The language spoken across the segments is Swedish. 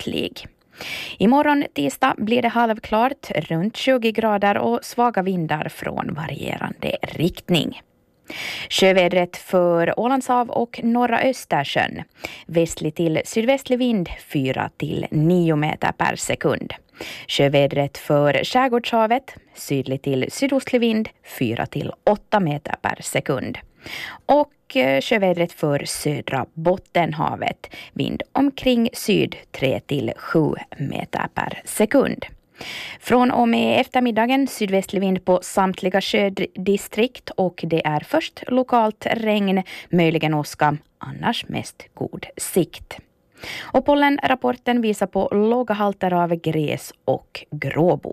nättlig. Imorgon tisdag blir det halvklart, runt 20 grader och svaga vindar från varierande riktning. Sjövädret för Ålandshav och norra Östersjön. Västlig till sydvästlig vind 4 till 9 meter per sekund. Sjövädret för Skärgårdshavet. Sydlig till sydostlig vind 4 till 8 meter per sekund. Och sjövädret för södra Bottenhavet. Vind omkring syd 3 till 7 meter per sekund. Från och med eftermiddagen sydvästlig vind på samtliga sjödistrikt och det är först lokalt regn, möjligen åska, annars mest god sikt. Och pollenrapporten visar på låga halter av gräs och gråbo.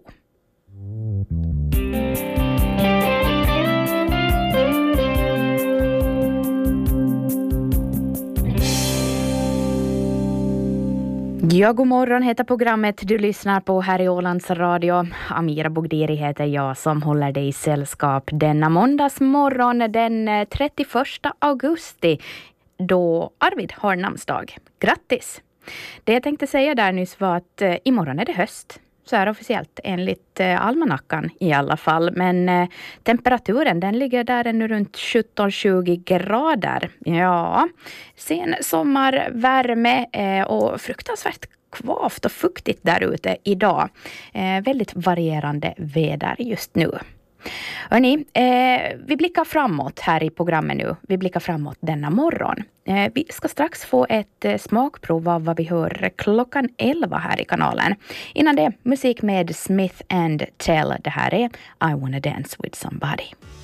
Ja, god morgon heter programmet du lyssnar på här i Ålands Radio. Amira Bogdiri heter jag som håller dig i sällskap denna måndagsmorgon den 31 augusti då Arvid har namnsdag. Grattis! Det jag tänkte säga där nyss var att imorgon är det höst. Så är det officiellt enligt almanackan i alla fall. Men temperaturen den ligger där ännu runt 17-20 grader. Ja, sen sommarvärme och fruktansvärt kvavt och fuktigt där ute idag. Väldigt varierande väder just nu. Hörrni, vi blickar framåt här i programmet nu. Vi blickar framåt denna morgon. Vi ska strax få ett smakprov av vad vi hör klockan 11 här i kanalen. Innan det, musik med Smith and Tell. Det här är I Wanna Dance With Somebody.